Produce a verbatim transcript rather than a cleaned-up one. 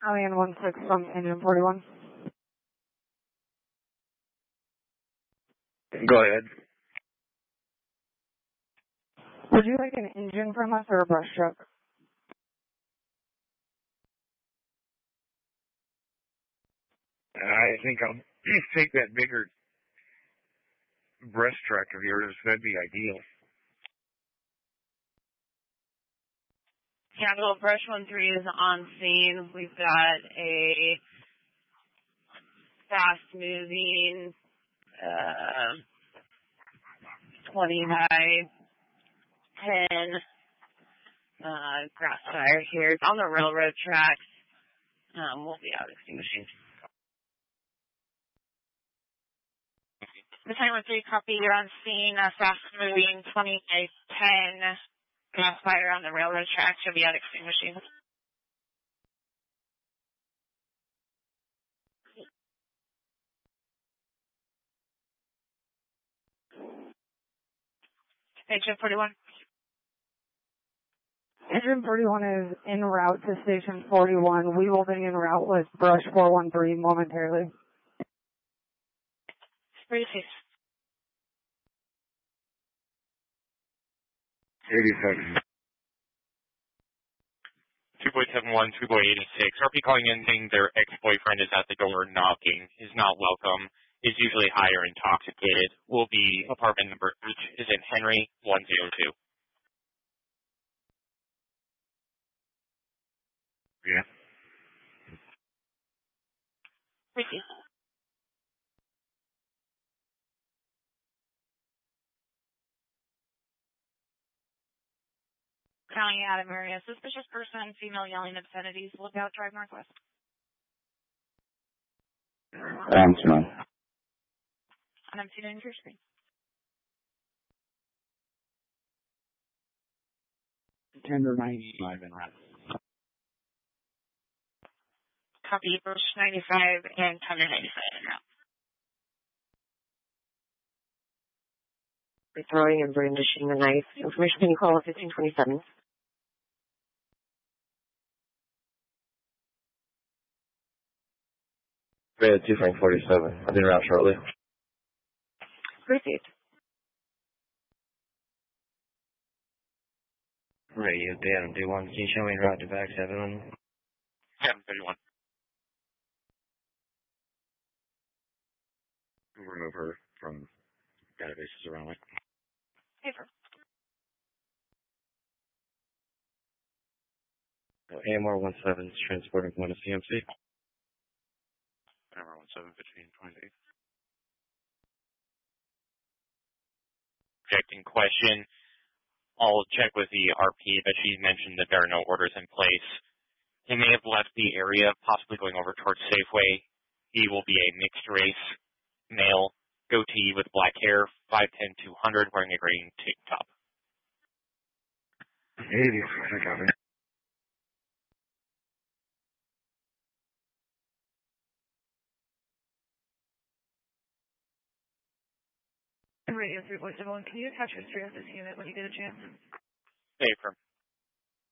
Alien one six from engine forty-one. Go ahead. Would you like an engine from us or a brush truck? I think I'll take that bigger brush truck of yours. That'd be ideal. Capital Brush one three is on scene. We've got a fast-moving uh, twenty by ten uh, grass fire here. It's on the railroad tracks. Um, we'll be out extinguishing. The timer three copy. You're on scene. Uh, fast-moving twenty by ten. Grass fire on the railroad tracks. You'll be out extinguishing. Engine forty-one. Engine forty-one is en route to station forty-one. We will be en route with brush four one three momentarily. Receive. eighty-seven. two boy seven one, two boy eighty-six. R P calling in saying their ex-boyfriend is at the door knocking, is not welcome, is usually high or intoxicated. Will be apartment number H is in Henry one oh two. Yeah. Receive. County Adam area. Suspicious person, female yelling obscenities. Lookout, drive northwest. Um, smile. And I'm seeing your screen. Tender ninety-five and right. Copy, Bush ninety-five and Tender ninety-five en route. We're throwing and brandishing the knife. Information can you call fifteen twenty-seven? Red two Frank forty-seven. I'll be around shortly. Received. Radio, Dan, do one. Can you show me route to back seven? seven thirty-one. Remove her from databases around it. Paper. So A M R one seven is transporting from one to C M C. A M R one seven fifteen twenty-eight. Objecting question. I'll check with the R P, but she mentioned that there are no orders in place. He may have left the area, possibly going over towards Safeway. He will be a mixed race, male, goatee with black hair, five ten, two hundred, wearing a green tank top. eighty, I got it. Radio three point seven one, can you attach history of this unit when you get a chance? Paper.